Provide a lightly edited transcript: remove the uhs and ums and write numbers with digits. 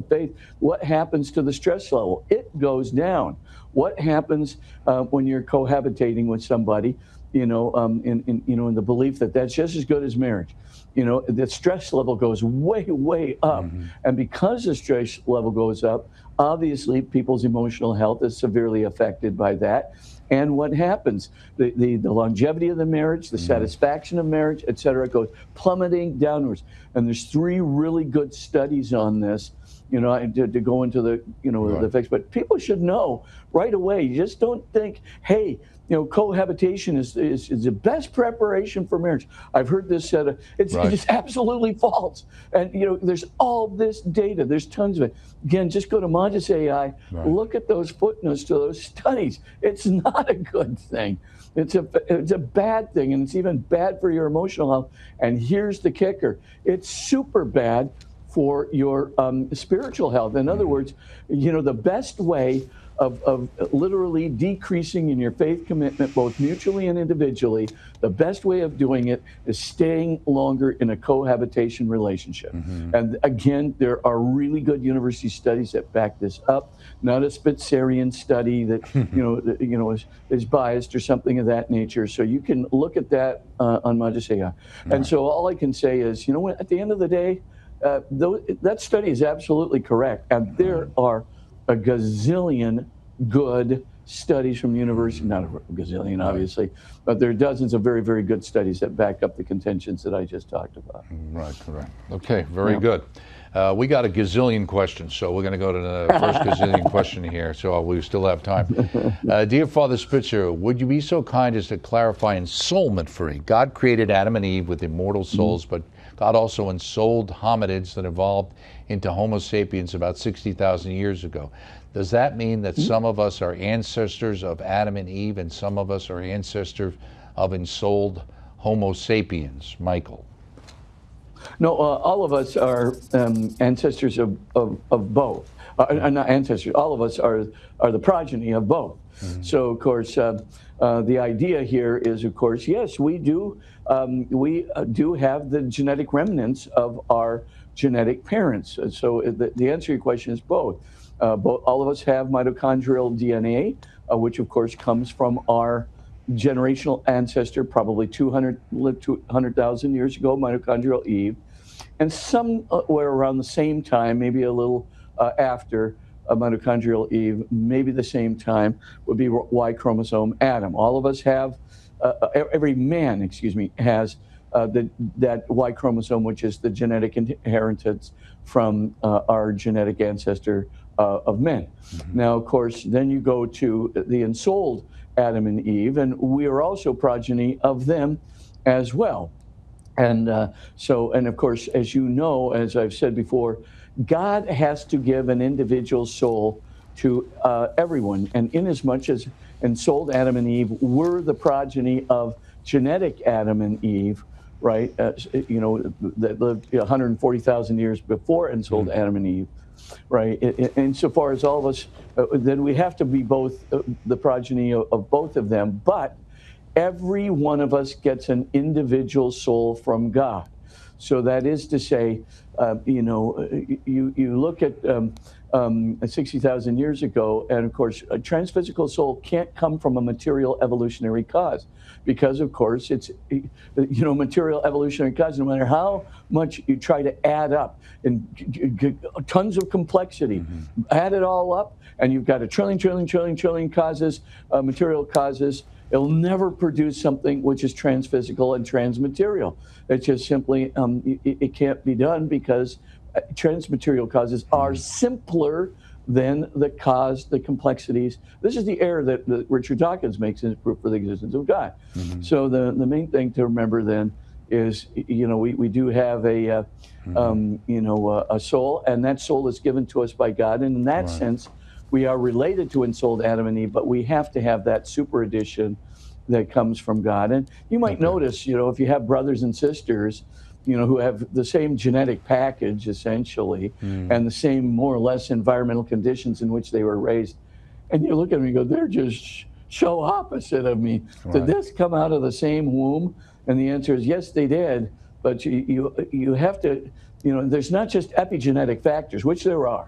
of faith, what happens to the stress level? It goes down. What happens when you're cohabitating with somebody, in the belief that that's just as good as marriage? The stress level goes way, way up. And because the stress level goes up, obviously people's emotional health is severely affected by that. And what happens? The longevity of the marriage, the satisfaction of marriage, et cetera, goes plummeting downwards. And there's 3 really good studies on this, to go into the, the effects. But people should know right away. You just don't think, hey, cohabitation is the best preparation for marriage. I've heard this said. It's just absolutely false. And there's all this data. There's tons of it. Again, just go to Montes AI. Look at those footnotes to those studies. It's not a good thing. It's a bad thing, and it's even bad for your emotional health. And here's the kicker: it's super bad for your spiritual health. In other words, the best way of literally decreasing in your faith commitment, both mutually and individually, the best way of doing it is staying longer in a cohabitation relationship. And again, there are really good university studies that back this up. Not a Spitzerian study that is biased or something of that nature. So you can look at that on Montes AI. And so all I can say is, at the end of the day, that study is absolutely correct, and there are a gazillion good studies from the university, not a gazillion obviously, but there are dozens of very, very good studies that back up the contentions that I just talked about. Right, correct. Okay, very good. We got a gazillion questions, so we're going to go to the first gazillion question here, so we still have time. Dear Father Spitzer, would you be so kind as to clarify ensoulment for me? God created Adam and Eve with immortal souls, but God also ensouled hominids that evolved into Homo sapiens about 60,000 years ago. Does that mean that some of us are ancestors of Adam and Eve and some of us are ancestors of ensouled Homo sapiens? Michael. No, all of us are ancestors of both. Not ancestors. All of us are the progeny of both. So, of course, the idea here is, of course, yes, we do have the genetic remnants of our genetic parents. So the answer to your question is both. All of us have mitochondrial DNA, which, of course, comes from our generational ancestor, probably 200,000 years ago, mitochondrial Eve. And somewhere around the same time, maybe a little after mitochondrial Eve, maybe the same time, would be Y chromosome Adam. All of us have, every man, has that Y chromosome, which is the genetic inheritance from our genetic ancestor of men. Now, of course, then you go to the ensouled Adam and Eve, and we are also progeny of them as well. And and of course, as you know, as I've said before, God has to give an individual soul to everyone. And inasmuch as ensouled Adam and Eve were the progeny of genetic Adam and Eve, right? That lived 140,000 years before ensouled Adam and Eve, right? Insofar as all of us, then we have to be both the progeny of both of them. But every one of us gets an individual soul from God. So that is to say, you look at 60,000 years ago, and of course, a transphysical soul can't come from a material evolutionary cause, because of course it's, material evolutionary cause, no matter how much you try to add up and tons of complexity, add it all up, and you've got a trillion causes, material causes. It'll never produce something which is transphysical and transmaterial. It's just simply, it can't be done, because transmaterial causes are simpler than the complexities. This is the error that Richard Dawkins makes in his proof for the existence of God. So the main thing to remember then is, we do have a soul, and that soul is given to us by God. And in that sense, we are related to ensouled Adam and Eve, but we have to have that super addition that comes from God. And you might notice, if you have brothers and sisters, who have the same genetic package, essentially, and the same more or less environmental conditions in which they were raised, and you look at them and you go, they're just so opposite of me. Did this come out of the same womb? And the answer is yes, they did. But you have to, there's not just epigenetic factors, which there are.